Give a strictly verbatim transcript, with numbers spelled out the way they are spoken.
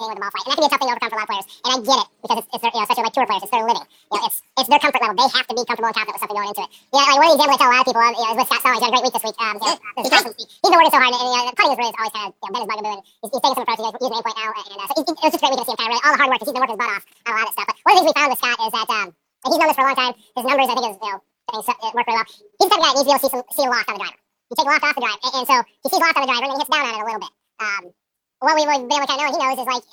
with the ball flight, and that can be a tough thing to overcome for a lot of players. And I get it because it's, it's their, you know, especially like tour players, it's their living. You know, it's it's their comfort level. They have to be comfortable and confident with something going into it. You know, like one of the examples I tell a lot of people, um, you know, is with Scott Stallings. He's had a great week this week. Um, you know, uh, his conference week. He's been working so hard, and, and you know, the putting is really always kind of, you know, been his bugaboo, and he's, he's taking some approaches. He's using aim point now, and uh, so it, it, it was just great week to see him kind of really all the hard work. Cause he's been working his butt off on a lot of stuff. But one of the things we found with Scott is that um, like he's known this for a long time. His numbers, I think, is you know, things uh, work really well. He's the type of guy that needs to be able to see some see a loft on the driver. You take a loft off the drive, and, and so he sees loft on the driver, and he hits down on it a little bit. Um, what we've been able to kind of know, and he knows, is like